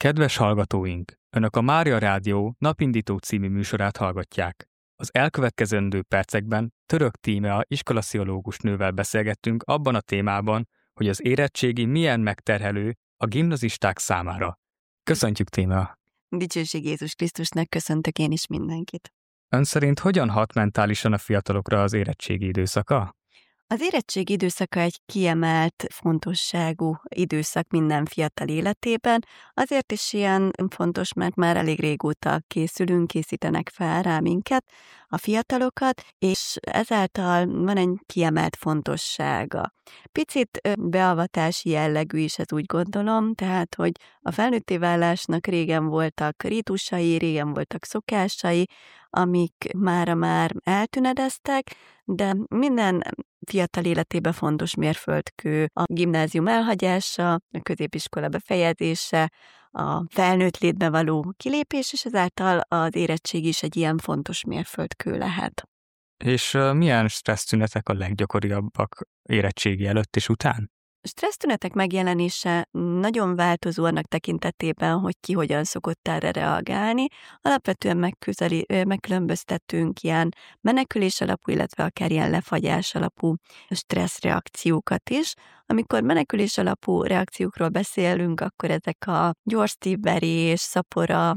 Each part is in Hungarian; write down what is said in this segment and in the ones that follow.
Kedves hallgatóink! Önök a Mária Rádió Napindító című műsorát hallgatják. Az elkövetkezendő percekben Török Tímea iskolaszpszichológus nővel beszélgettünk abban a témában, hogy az érettségi milyen megterhelő a gimnazisták számára. Köszöntjük, Tímea! Dicsőség Jézus Krisztusnak, köszöntök én is mindenkit. Ön szerint hogyan hat mentálisan a fiatalokra az érettségi időszaka? Az érettségi időszaka egy kiemelt fontosságú időszak minden fiatal életében, azért is ilyen fontos, mert már elég régóta készítenek fel rá minket, a fiatalokat, és ezáltal van egy kiemelt fontossága. Picit beavatási jellegű is, ez úgy gondolom, tehát, hogy a felnőtté válásnak régen voltak rítusai, régen voltak szokásai, amik mára már eltűnedeztek, de minden fiatal életében fontos mérföldkő a gimnázium elhagyása, a középiskola befejezése, a felnőtt létbe való kilépés, és ezáltal az érettség is egy ilyen fontos mérföldkő lehet. És milyen stressztünetek a leggyakoribbak érettségi előtt és után? Stressztünetek megjelenése nagyon változó annak tekintetében, hogy ki hogyan szokott erre reagálni. Alapvetően megkülönböztetünk ilyen menekülés alapú, illetve akár ilyen lefagyás alapú stresszreakciókat is. Amikor menekülés alapú reakciókról beszélünk, akkor ezek a gyors szívverés, szapora,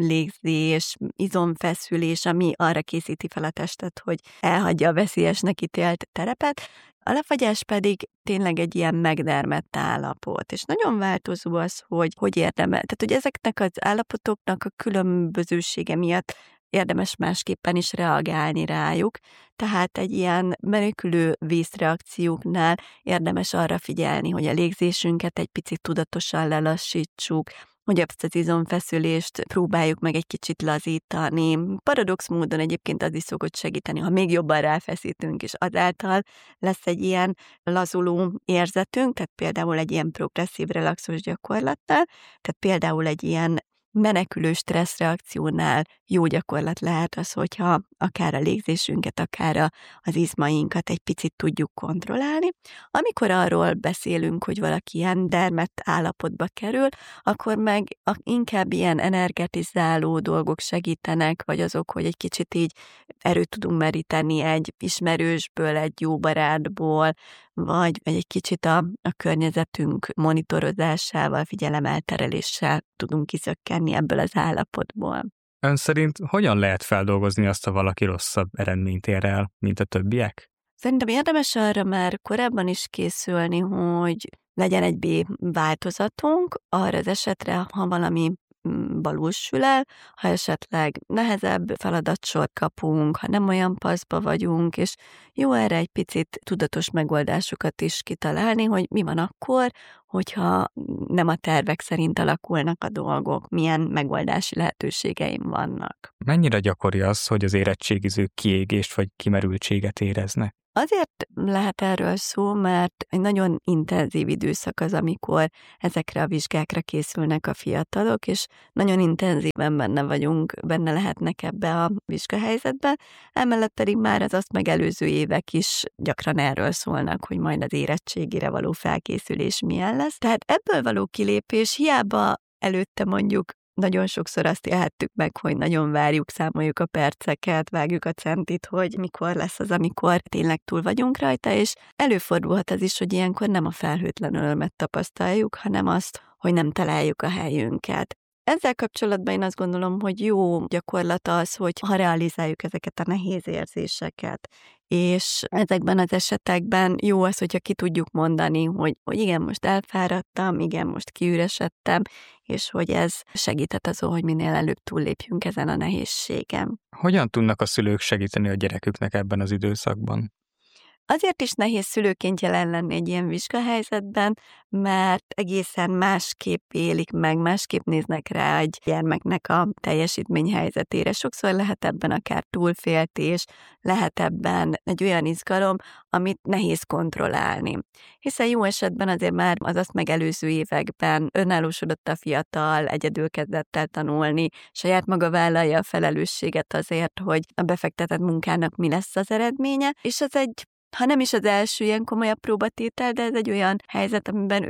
légzés, izomfeszülés, ami arra készíti fel a testet, hogy elhagyja a veszélyesnek ítélt terepet. A lefagyás pedig tényleg egy ilyen megdermedt állapot, és nagyon változó az, hogy érdemel. Tehát, hogy ezeknek az állapotoknak a különbözősége miatt érdemes másképpen is reagálni rájuk. Tehát egy ilyen menekülő vészreakcióknál érdemes arra figyelni, hogy a légzésünket egy picit tudatosan lelassítsuk, hogy azt az izomfeszülést próbáljuk meg egy kicsit lazítani. Paradox módon egyébként az is szokott segíteni, ha még jobban ráfeszítünk, és azáltal lesz egy ilyen lazuló érzetünk, tehát például egy ilyen progresszív relaxos gyakorlatnál, tehát például egy ilyen menekülő stresszreakciónál jó gyakorlat lehet az, hogyha akár a légzésünket, akár az izmainkat egy picit tudjuk kontrollálni. Amikor arról beszélünk, hogy valaki ilyen dermedt állapotba kerül, akkor meg inkább ilyen energetizáló dolgok segítenek, vagy azok, hogy egy kicsit így erőt tudunk meríteni egy ismerősből, egy jó barátból, vagy egy kicsit a környezetünk monitorozásával, figyelemeltereléssel tudunk kiszökkenni ebből az állapotból. Ön szerint hogyan lehet feldolgozni azt, ha valaki rosszabb eredményt ér el, mint a többiek? Szerintem érdemes arra már korábban is készülni, hogy legyen egy B változatunk arra az esetre, ha valami balul sül el, ha esetleg nehezebb feladatsort kapunk, ha nem olyan paszba vagyunk, és jó erre egy picit tudatos megoldásokat is kitalálni, hogy mi van akkor, hogyha nem a tervek szerint alakulnak a dolgok, milyen megoldási lehetőségeim vannak. Mennyire gyakori az, hogy az érettségizők kiégést vagy kimerültséget éreznek? Azért lehet erről szó, mert egy nagyon intenzív időszak az, amikor ezekre a vizsgákra készülnek a fiatalok, és nagyon intenzíven benne lehetnek ebbe a vizsgahelyzetbe, emellett pedig már az azt megelőző évek is gyakran erről szólnak, hogy majd az érettségire való felkészülés milyen lesz. Tehát ebből való kilépés hiába előtte mondjuk nagyon sokszor azt élhettük meg, hogy nagyon várjuk, számoljuk a perceket, vágjuk a centit, hogy mikor lesz az, amikor tényleg túl vagyunk rajta, és előfordulhat az is, hogy ilyenkor nem a felhőtlen örömet tapasztaljuk, hanem azt, hogy nem találjuk a helyünket. Ezzel kapcsolatban én azt gondolom, hogy jó gyakorlat az, hogy ha realizáljuk ezeket a nehéz érzéseket, és ezekben az esetekben jó az, hogyha ki tudjuk mondani, hogy igen, most elfáradtam, igen, most kiüresedtem, és hogy ez segített azon, hogy minél előbb túllépjünk ezen a nehézségen. Hogyan tudnak a szülők segíteni a gyereküknek ebben az időszakban? Azért is nehéz szülőként jelen lenni egy ilyen vizsgahelyzetben, mert egészen másképp élik meg, másképp néznek rá egy gyermeknek a teljesítményhelyzetére. Sokszor lehet ebben akár túlféltés, lehet ebben egy olyan izgalom, amit nehéz kontrollálni. Hiszen jó esetben azért már az azt megelőző években önállósodott a fiatal, egyedül kezdett el tanulni, saját maga vállalja a felelősséget azért, hogy a befektetett munkának mi lesz az eredménye, és ez egy ha nem is az első ilyen komolyabb próbatétel, de ez egy olyan helyzet, amiben ő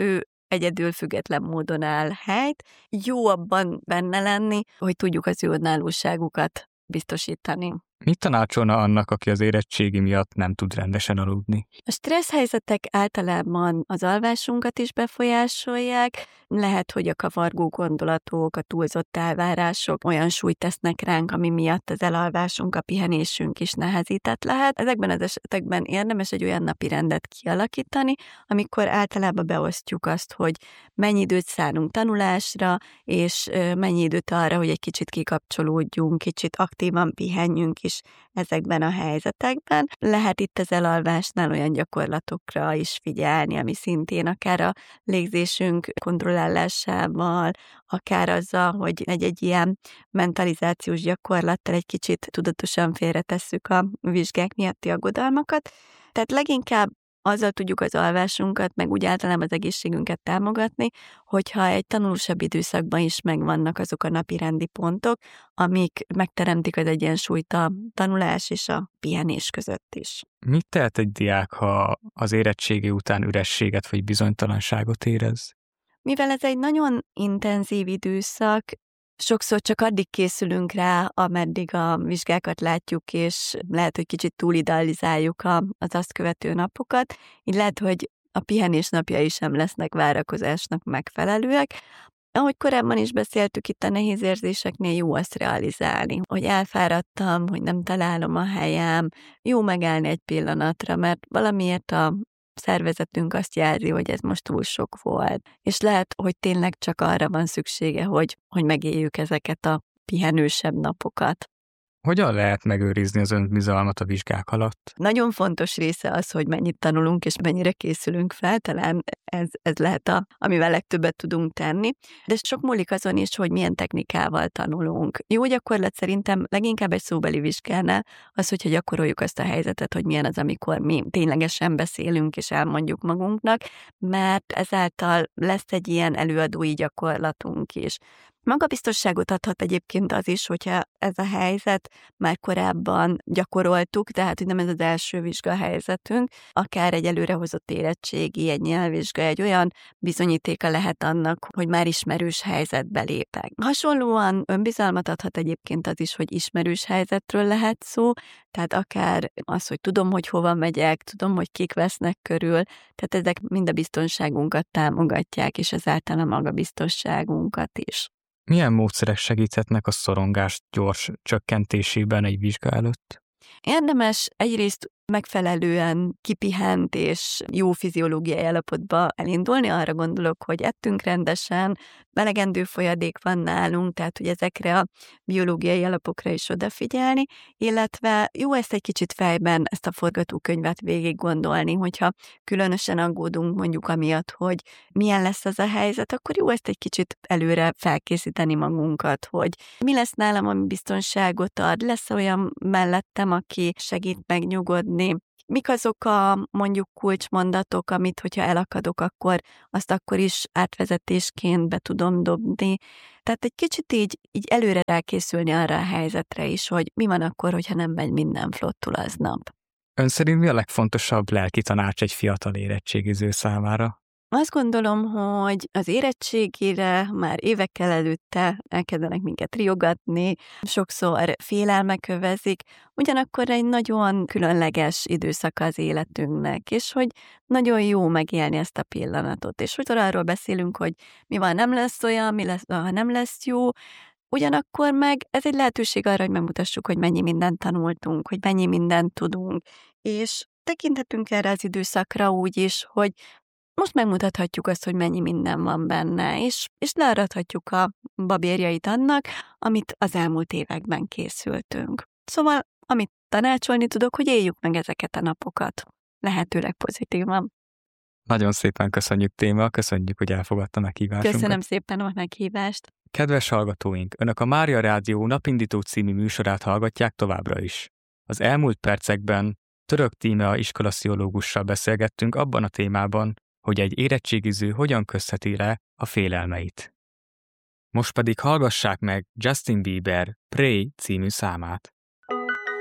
egyedül független módon áll helyt. Jó abban benne lenni, hogy tudjuk az ő önállóságukat biztosítani. Mit tanácsolna annak, aki az érettségi miatt nem tud rendesen aludni? A stressz helyzetek általában az alvásunkat is befolyásolják. Lehet, hogy a kavargó gondolatok, a túlzott elvárások olyan súlyt tesznek ránk, ami miatt az elalvásunk, a pihenésünk is nehezített lehet. Ezekben az esetekben érdemes egy olyan napi rendet kialakítani, amikor általában beosztjuk azt, hogy mennyi időt szánunk tanulásra, és mennyi időt arra, hogy egy kicsit kikapcsolódjunk, kicsit aktívan pihenjünk is ezekben a helyzetekben. Lehet itt az elalvásnál olyan gyakorlatokra is figyelni, ami szintén akár a légzésünk kontrollálásával, akár azzal, hogy egy ilyen mentalizációs gyakorlattal egy kicsit tudatosan félretesszük a vizsgák miatti aggodalmakat. Tehát leginkább azzal tudjuk az alvásunkat, meg úgy általában az egészségünket támogatni, hogyha egy tanulósabb időszakban is megvannak azok a napirendi pontok, amik megteremtik az egyensúlyt a tanulás és a pihenés között is. Mit tehet egy diák, ha az érettségi után ürességet vagy bizonytalanságot érez? Mivel ez egy nagyon intenzív időszak, sokszor csak addig készülünk rá, ameddig a vizsgákat látjuk, és lehet, hogy kicsit túlidealizáljuk az azt követő napokat, így lehet, hogy a pihenés napjai sem lesznek várakozásnak megfelelőek. Ahogy korábban is beszéltük, itt a nehéz érzéseknél jó azt realizálni, hogy elfáradtam, hogy nem találom a helyem, jó megállni egy pillanatra, mert valamiért a szervezetünk azt jelzi, hogy ez most túl sok volt. És lehet, hogy tényleg csak arra van szüksége, hogy megéljük ezeket a pihenősebb napokat. Hogyan lehet megőrizni az önbizalmat a vizsgák alatt? Nagyon fontos része az, hogy mennyit tanulunk és mennyire készülünk fel, talán ez lehet amivel legtöbbet tudunk tenni, de sok múlik azon is, hogy milyen technikával tanulunk. Jó gyakorlat szerintem leginkább egy szóbeli vizsgánál az, hogyha gyakoroljuk azt a helyzetet, hogy milyen az, amikor mi ténylegesen beszélünk és elmondjuk magunknak, mert ezáltal lesz egy ilyen előadói gyakorlatunk is. Magabiztosságot adhat egyébként az is, hogyha ez a helyzet már korábban gyakoroltuk, tehát hogy nem ez az első vizsgahelyzetünk, akár egy előrehozott érettségi, egy nyelvvizsga, egy olyan bizonyítéka lehet annak, hogy már ismerős helyzetbe lépek. Hasonlóan önbizalmat adhat egyébként az is, hogy ismerős helyzetről lehet szó, tehát akár az, hogy tudom, hogy hova megyek, tudom, hogy kik vesznek körül, tehát ezek mind a biztonságunkat támogatják, és ezáltal a magabiztosságunkat is. Milyen módszerek segíthetnek a szorongás gyors csökkentésében egy vizsga előtt? Érdemes egyrészt megfelelően kipihent és jó fiziológiai állapotba elindulni. Arra gondolok, hogy ettünk rendesen, melegendő folyadék van nálunk, tehát hogy ezekre a biológiai alapokra is odafigyelni, illetve jó ezt egy kicsit fejben, ezt a forgatókönyvet végig gondolni, hogyha különösen aggódunk mondjuk amiatt, hogy milyen lesz az a helyzet, akkor jó ezt egy kicsit előre felkészíteni magunkat, hogy mi lesz nálam, ami biztonságot ad, lesz olyan mellettem, aki segít megnyugodni, mik azok a mondjuk kulcsmondatok, amit, hogyha elakadok, akkor azt akkor is átvezetésként be tudom dobni. Tehát egy kicsit így előre rákészülni arra a helyzetre is, hogy mi van akkor, hogyha nem megy minden flottul aznap. Ön szerint mi a legfontosabb lelki tanács egy fiatal érettségiző számára? Azt gondolom, hogy az érettségére már évekkel előtte elkezdenek minket riogatni, sokszor félelmek övezik, ugyanakkor egy nagyon különleges időszaka az életünknek, és hogy nagyon jó megélni ezt a pillanatot, és hogy arról beszélünk, hogy mi van, nem lesz olyan, mi lesz, ha nem lesz jó, ugyanakkor meg ez egy lehetőség arra, hogy megmutassuk, hogy mennyi mindent tanultunk, hogy mennyi mindent tudunk, és tekinthetünk erre az időszakra úgy is, hogy most megmutathatjuk azt, hogy mennyi minden van benne, és learadhatjuk a babérjait annak, amit az elmúlt években készültünk. Szóval, amit tanácsolni tudok, hogy éljük meg ezeket a napokat. Lehetőleg pozitívan. Nagyon szépen köszönjük, Téma, köszönjük, hogy elfogadta meghívásunkat. Köszönöm szépen a meghívást. Kedves hallgatóink, Önök a Mária Rádió Napindító című műsorát hallgatják továbbra is. Az elmúlt percekben Török Tímea iskolasziológussal beszélgettünk abban a témában, hogy egy érettségiző hogyan közheti le a félelmeit. Most pedig hallgassák meg Justin Bieber Pray című számát.